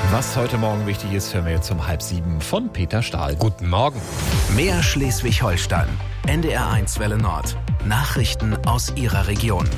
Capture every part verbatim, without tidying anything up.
Was heute Morgen wichtig ist, hören wir jetzt um halb sieben von Peter Stahl. Guten Morgen. Mehr Schleswig-Holstein. N D R eins Welle Nord. Nachrichten aus Ihrer Region.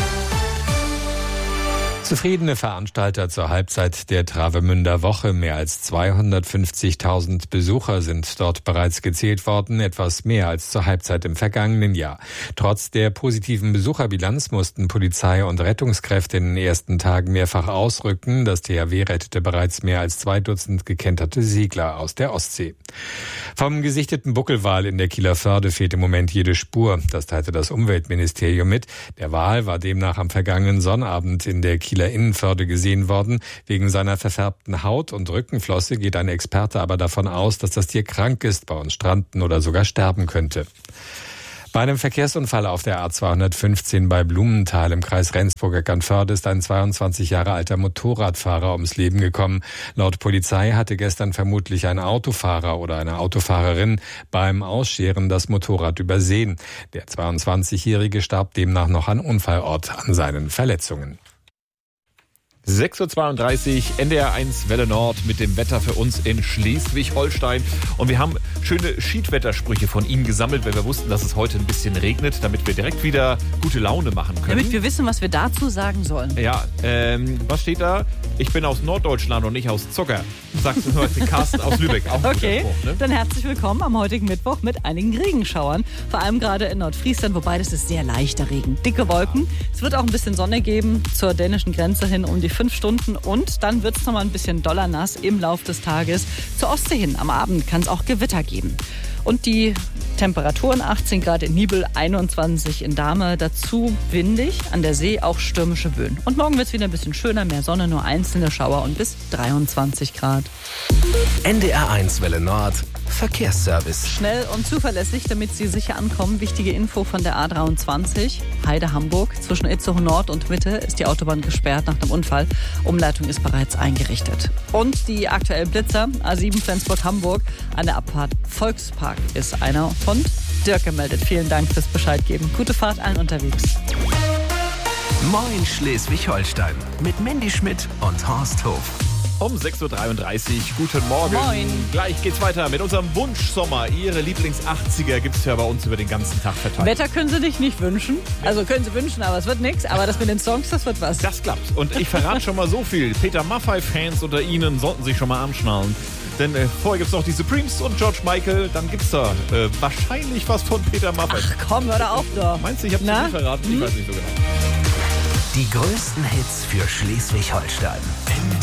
Zufriedene Veranstalter zur Halbzeit der Travemünder Woche. Mehr als zweihundertfünfzigtausend Besucher sind dort bereits gezählt worden, etwas mehr als zur Halbzeit im vergangenen Jahr. Trotz der positiven Besucherbilanz mussten Polizei und Rettungskräfte in den ersten Tagen mehrfach ausrücken. Das T H W rettete bereits mehr als zwei Dutzend gekenterte Segler aus der Ostsee. Vom gesichteten Buckelwal in der Kieler Förde fehlt im Moment jede Spur. Das teilte das Umweltministerium mit. Der Wal war demnach am vergangenen Sonnabend in der Kieler Innenförde gesehen worden. Wegen seiner verfärbten Haut und Rückenflosse geht ein Experte aber davon aus, dass das Tier krank ist, bei uns stranden oder sogar sterben könnte. Bei einem Verkehrsunfall auf der A zweihundertfünfzehn bei Blumenthal im Kreis Rendsburg-Eckernförde ist ein zweiundzwanzig Jahre alter Motorradfahrer ums Leben gekommen. Laut Polizei hatte gestern vermutlich ein Autofahrer oder eine Autofahrerin beim Ausscheren das Motorrad übersehen. Der zweiundzwanzigjährige starb demnach noch an Unfallort an seinen Verletzungen. sechs Uhr zweiunddreißig, N D R eins Welle Nord mit dem Wetter für uns in Schleswig-Holstein. Und wir haben schöne Schiedwettersprüche von Ihnen gesammelt, weil wir wussten, dass es heute ein bisschen regnet, damit wir direkt wieder gute Laune machen können. Damit wir wissen, was wir dazu sagen sollen. Ja, ähm, was steht da? Ich bin aus Norddeutschland und nicht aus Zucker. Sagst du heute Carsten aus Lübeck. Auch ein okay, guter Spruch, ne? Dann herzlich willkommen am heutigen Mittwoch mit einigen Regenschauern. Vor allem gerade in Nordfriesland, wobei das ist sehr leichter Regen. Dicke Wolken. Es wird auch ein bisschen Sonne geben zur dänischen Grenze hin um die fünf Stunden. Und dann wird es nochmal ein bisschen doller nass im Laufe des Tages. Zur Ostsee hin am Abend kann es auch Gewitter geben. Und die Temperaturen achtzehn Grad in Nibel, einundzwanzig in Dahme. Dazu windig, an der See auch stürmische Böen. Und morgen wird es wieder ein bisschen schöner, mehr Sonne, nur einzelne Schauer und bis dreiundzwanzig Grad. N D R eins Welle Nord. Verkehrsservice. Schnell und zuverlässig, damit Sie sicher ankommen. Wichtige Info von der A dreiundzwanzig, Heide-Hamburg. Zwischen Itzehoe Nord und Mitte ist die Autobahn gesperrt nach einem Unfall. Umleitung ist bereits eingerichtet. Und die aktuellen Blitzer, A sieben Flensburg-Hamburg, an der Abfahrt Volkspark ist einer von Dirk gemeldet. Vielen Dank fürs Bescheid geben. Gute Fahrt allen unterwegs. Moin Schleswig-Holstein mit Mandy Schmidt und Horst Hof. Um sechs Uhr dreiunddreißig, guten Morgen. Moin. Gleich geht's weiter mit unserem Wunschsommer. Ihre Lieblings-achtziger gibt's ja bei uns über den ganzen Tag verteilt. Wetter können Sie sich nicht wünschen. Also können Sie wünschen, aber es wird nichts. Aber das mit den Songs, das wird was. Das klappt. Und ich verrate schon mal so viel. Peter Maffay-Fans unter Ihnen sollten sich schon mal anschnallen. Denn äh, vorher gibt's noch die Supremes und George Michael. Dann gibt's da äh, wahrscheinlich was von Peter Maffay. Ach komm, hör da auf doch. Meinst du, ich hab's dir nicht verraten? Ich Hm? weiß nicht so genau. Die größten Hits für Schleswig-Holstein.